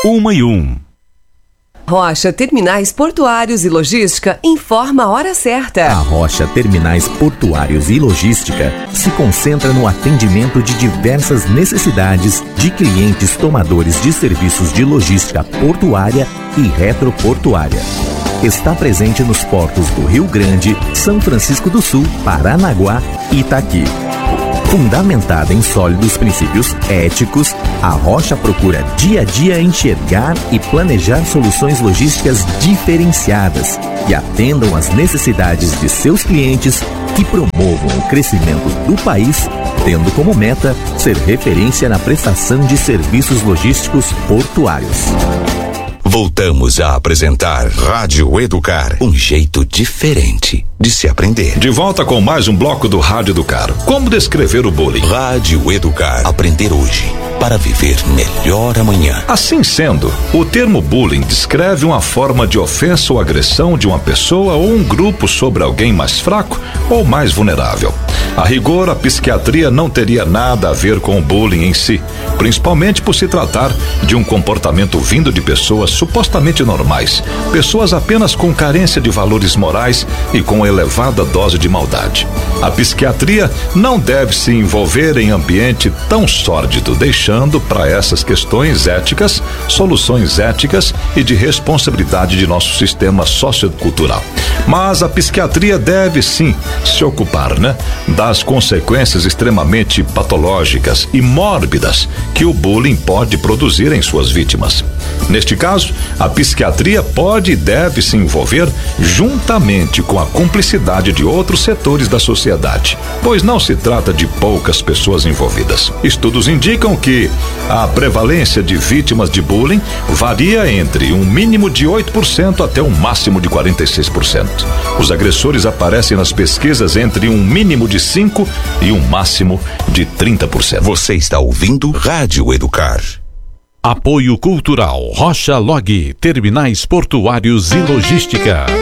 1 Rocha Terminais Portuários e Logística informa a hora certa. A Rocha Terminais Portuários e Logística se concentra no atendimento de diversas necessidades de clientes tomadores de serviços de logística portuária e retroportuária. Está presente nos portos do Rio Grande, São Francisco do Sul, Paranaguá e Itaqui. Fundamentada em sólidos princípios éticos, a Rocha procura dia a dia enxergar e planejar soluções logísticas diferenciadas que atendam às necessidades de seus clientes, que promovam o crescimento do país, tendo como meta ser referência na prestação de serviços logísticos portuários. Voltamos a apresentar Rádio Educar, um jeito diferente de se aprender. De volta com mais um bloco do Rádio Educar. Como descrever o bullying? Rádio Educar, aprender hoje para viver melhor amanhã. Assim sendo, o termo bullying descreve uma forma de ofensa ou agressão de uma pessoa ou um grupo sobre alguém mais fraco ou mais vulnerável. A rigor, a psiquiatria não teria nada a ver com o bullying em si, principalmente por se tratar de um comportamento vindo de pessoas supostamente normais, pessoas apenas com carência de valores morais e com elevada dose de maldade. A psiquiatria não deve se envolver em ambiente tão sórdido, deixando para essas questões éticas, soluções éticas e de responsabilidade de nosso sistema sociocultural. Mas a psiquiatria deve sim se ocupar, das consequências extremamente patológicas e mórbidas que o bullying pode produzir em suas vítimas. Neste caso, a psiquiatria pode e deve se envolver juntamente com a cumplicidade de outros setores da sociedade, pois não se trata de poucas pessoas envolvidas. Estudos indicam que a prevalência de vítimas de bullying varia entre um mínimo de 8% até um máximo de 46%. Os agressores aparecem nas pesquisas entre um mínimo de 5% e um máximo de 30%. Você está ouvindo Rádio Educar. Apoio Cultural Rocha Log, Terminais Portuários e Logística.